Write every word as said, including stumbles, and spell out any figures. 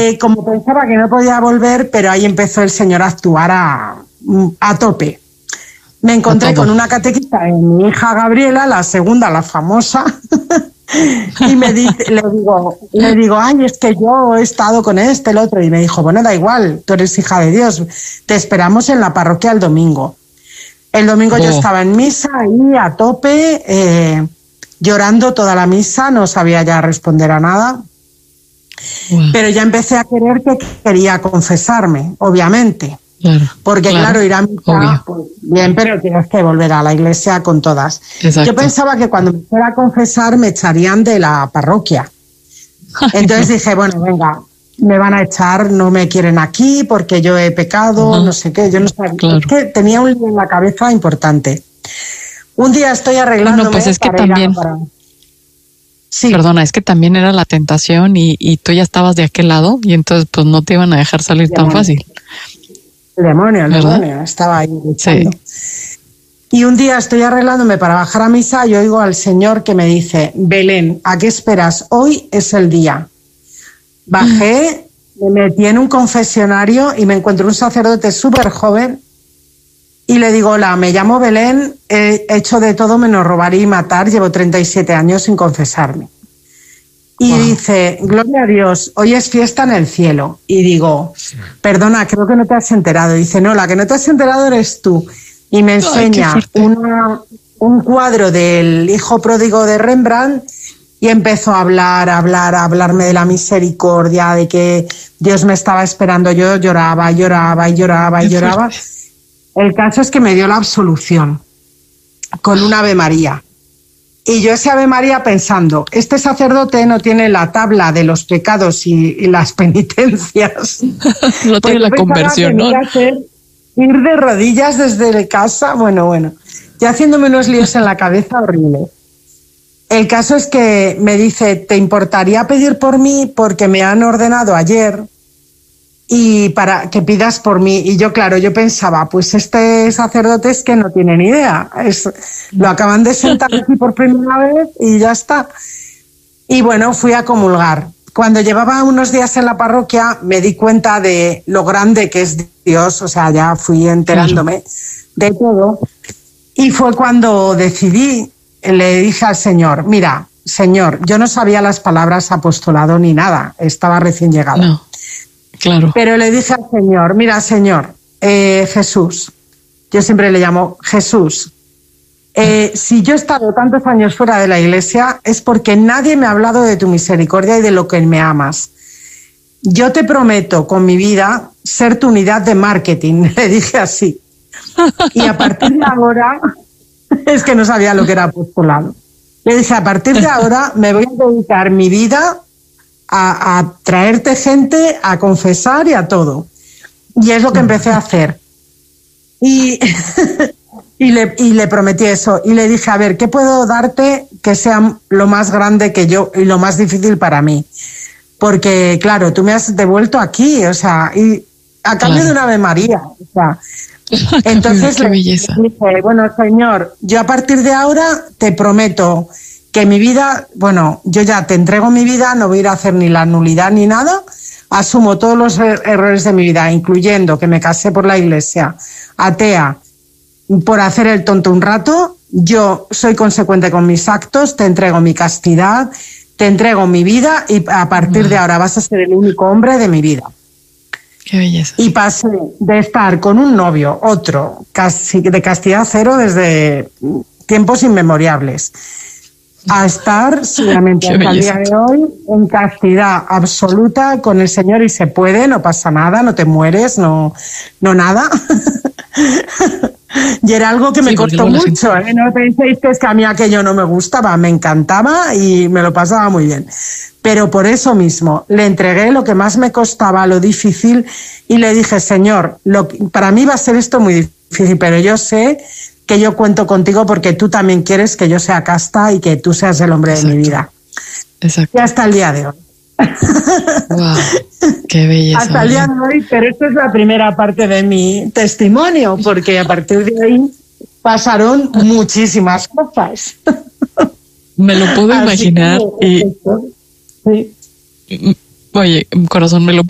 Eh, como pensaba que no podía volver, pero ahí empezó el Señor a actuar a, a tope. Me encontré con una catequista de mi hija Gabriela, la segunda, la famosa, y me dice, le digo, le digo, ay, es que yo he estado con este, el otro, y me dijo, bueno, da igual, tú eres hija de Dios, te esperamos en la parroquia el domingo. El domingo oh. yo estaba en misa ahí a tope, eh, llorando toda la misa, no sabía ya responder a nada. Wow. Pero ya empecé a querer que quería confesarme, obviamente. Claro, porque claro, claro ir a misa, pues, bien, pero tienes que volver a la iglesia con todas. Exacto. Yo pensaba que cuando me fuera a confesar me echarían de la parroquia. Entonces dije, bueno, venga, me van a echar, no me quieren aquí porque yo he pecado, uh-huh. no sé qué. Yo no sabía, claro. Es que tenía un lío en la cabeza importante. Un día estoy arreglándome. No, pues es que para también. Para... Sí. Perdona, es que también era la tentación y, y tú ya estabas de aquel lado y entonces pues no te iban a dejar salir tan fácil. El demonio, el ¿verdad? demonio, estaba ahí luchando. Sí. Y un día estoy arreglándome para bajar a misa y oigo al Señor que me dice, Belén, ¿a qué esperas? Hoy es el día. Bajé, me metí en un confesionario y me encuentro un sacerdote súper joven y le digo, hola, me llamo Belén, he hecho de todo menos robar y matar, llevo treinta y siete años sin confesarme. Y wow. dice, gloria a Dios, hoy es fiesta en el cielo. Y digo, perdona, creo que no te has enterado. Y dice, no, la que no te has enterado eres tú. Y me enseña Ay, una, un cuadro del hijo pródigo de Rembrandt y empezó a hablar, a hablar, a hablarme de la misericordia, de que Dios me estaba esperando. Yo lloraba, lloraba y lloraba y lloraba. El caso es que me dio la absolución con un Ave María. Y yo ese Ave María pensando, este sacerdote no tiene la tabla de los pecados y, y las penitencias. No tiene la conversión, ¿no? Hacer, ir de rodillas desde casa, bueno, bueno, ya haciéndome unos líos en la cabeza horrible. El caso es que me dice, ¿te importaría pedir por mí? Porque me han ordenado ayer y para que pidas por mí. Y yo, claro, yo pensaba, pues este sacerdote es que no tiene ni idea. Es, lo acaban de sentar aquí por primera vez y ya está. Y bueno, fui a comulgar. Cuando llevaba unos días en la parroquia me di cuenta de lo grande que es Dios, o sea, ya fui enterándome de todo. Y fue cuando decidí, le dije al Señor, mira, Señor, yo no sabía las palabras apostolado ni nada, estaba recién llegado. No. Claro. Pero le dije al Señor, mira, Señor, eh, Jesús, yo siempre le llamo Jesús, eh, si yo he estado tantos años fuera de la iglesia es porque nadie me ha hablado de tu misericordia y de lo que me amas. Yo te prometo con mi vida ser tu unidad de marketing, le dije así. Y a partir de ahora, es que no sabía lo que era apostolado. Le dije, a partir de ahora me voy a dedicar mi vida A, a traerte gente, a confesar y a todo. Y es lo que empecé a hacer. Y, y, le, y le prometí eso. Y le dije, a ver, ¿qué puedo darte que sea lo más grande que yo y lo más difícil para mí? Porque, claro, tú me has devuelto aquí, o sea, y a cambio claro. de una Ave María. O sea, entonces Qué le, belleza. le dije, bueno, Señor, yo a partir de ahora te prometo que mi vida, bueno, yo ya te entrego mi vida, no voy a ir a hacer ni la nulidad ni nada, asumo todos los er- errores de mi vida, incluyendo que me casé por la iglesia, atea, por hacer el tonto un rato, yo soy consecuente con mis actos, te entrego mi castidad, te entrego mi vida y a partir wow. de ahora vas a ser el único hombre de mi vida. Qué belleza. Y pasé de estar con un novio, otro, casi de castidad cero desde tiempos inmemorables, a estar seguramente hasta el día de hoy en castidad absoluta con el Señor y se puede, no pasa nada, no te mueres, no, no nada. Y era algo que me sí, costó mucho, ¿eh? No penséis que es que a mí aquello no me gustaba, me encantaba y me lo pasaba muy bien. Pero por eso mismo le entregué lo que más me costaba, lo difícil, y le dije, Señor, lo, para mí va a ser esto muy difícil, pero yo sé que yo cuento contigo porque tú también quieres que yo sea casta y que tú seas el hombre Exacto. de mi vida. Exacto. Y hasta el día de hoy. Wow, qué belleza. Hasta el día de hoy, pero esta es la primera parte de mi testimonio, porque a partir de ahí pasaron muchísimas cosas. Me lo puedo Así imaginar. Que, y... sí. Oye, corazón, me lo